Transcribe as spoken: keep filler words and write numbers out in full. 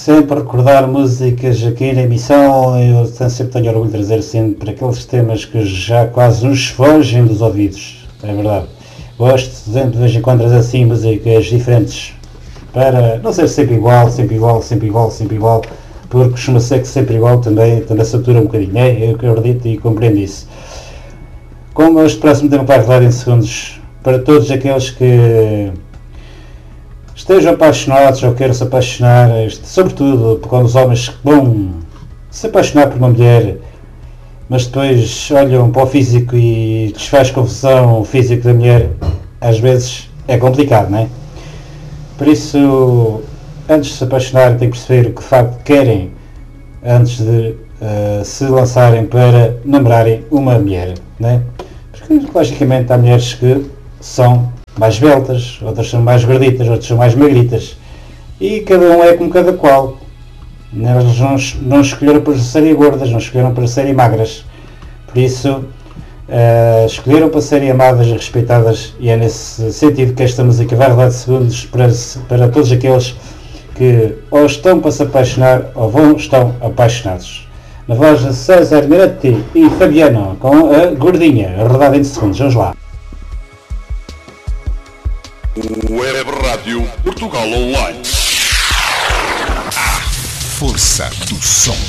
sempre recordar músicas aqui na emissão. Eu sempre tenho orgulho de trazer sempre aqueles temas que já quase nos fogem dos ouvidos, é verdade. Gosto de, de vez em quando trazer assim músicas diferentes, para não ser sempre igual, sempre igual, sempre igual, sempre igual, porque costuma ser que sempre igual também, também satura um bocadinho, é? Eu acredito e compreendo isso. Como este próximo tema vai rodar em segundos, para todos aqueles que estejam apaixonados ou queiram se apaixonar, sobretudo quando os homens vão se apaixonar por uma mulher, mas depois olham para o físico e lhes faz confusão o físico da mulher, às vezes é complicado, não é? Por isso, antes de se apaixonarem, têm que perceber o que de facto querem antes de uh, se lançarem para namorarem uma mulher, não é? Porque logicamente há mulheres que são mais beltas, outras são mais gorditas, outras são mais magritas, e cada um é como cada qual. Elas não, não escolheram para serem gordas, não escolheram para serem magras, por isso uh, escolheram para serem amadas e respeitadas, e é nesse sentido que esta música vai rodar de segundos para, para todos aqueles que ou estão para se apaixonar ou vão, estão apaixonados. Na voz de César Miretti e Fabiano, com a Gordinha, rodada em segundos. Vamos lá. Web Rádio Portugal Online. A força do som.